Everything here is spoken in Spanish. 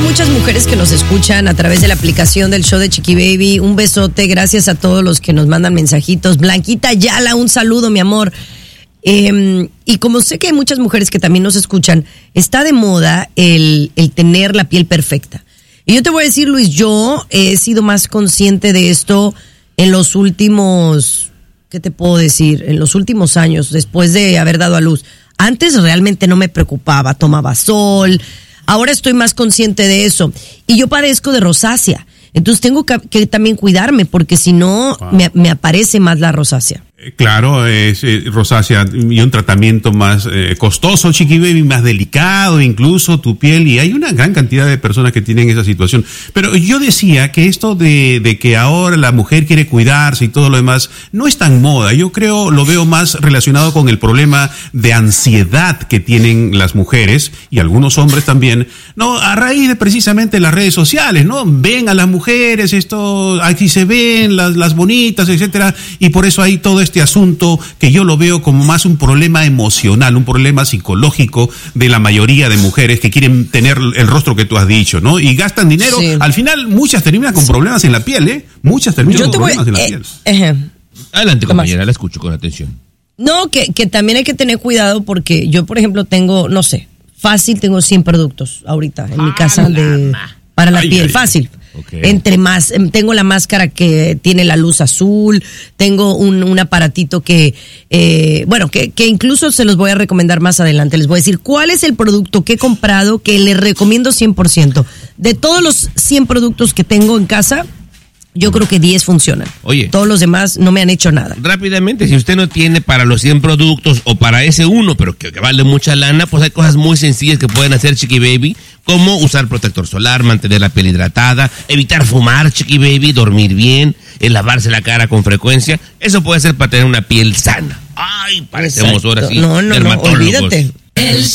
hay muchas mujeres que nos escuchan a través de la aplicación del show de Chiqui Baby. Un besote, gracias a todos los que nos mandan mensajitos. Blanquita Ayala, un saludo, mi amor. Y como sé que hay muchas mujeres que también nos escuchan, está de moda el tener la piel perfecta. Y yo te voy a decir, Luis, yo he sido más consciente de esto en los últimos, ¿qué te puedo decir? En los últimos años, después de haber dado a luz. Antes realmente no me preocupaba, tomaba sol. Ahora estoy más consciente de eso. Y yo padezco de rosácea. Entonces tengo que también cuidarme, porque si no, me aparece más la rosácea. Claro, es rosácea y un tratamiento más costoso, Chiqui Baby, más delicado incluso tu piel, y hay una gran cantidad de personas que tienen esa situación. Pero yo decía que esto de que ahora la mujer quiere cuidarse y todo lo demás no es tan moda. Yo lo veo más relacionado con el problema de ansiedad que tienen las mujeres y algunos hombres también, no, a raíz de precisamente las redes sociales, ¿no? Ven a las mujeres, aquí se ven las bonitas, etcétera, y por eso hay todo este asunto que yo lo veo como más un problema emocional, un problema psicológico de la mayoría de mujeres que quieren tener el rostro que tú has dicho, ¿no? Y gastan dinero. Sí. Al final, muchas terminan con problemas en la piel, ¿eh? Muchas terminan con problemas en la piel. Adelante, compañera, la escucho con atención. No, que también hay que tener cuidado, porque yo, por ejemplo, tengo 100 productos ahorita en mi casa para la piel, fácil. Okay. Entre más, tengo la máscara que tiene la luz azul, tengo un aparatito que incluso se los voy a recomendar más adelante. Les voy a decir cuál es el producto que he comprado que les recomiendo 100%. De todos los 100 productos que tengo en casa, yo creo que 10 funcionan. Oye, todos los demás no me han hecho nada. Rápidamente, si usted no tiene para los 100 productos o para ese uno, pero que vale mucha lana, pues hay cosas muy sencillas que pueden hacer, Chiqui Baby, como usar protector solar, mantener la piel hidratada, evitar fumar, Chiqui Baby, dormir bien, lavarse la cara con frecuencia. Eso puede ser para tener una piel sana. Ay, parecemos ahora sí dermatólogos. No, olvídate.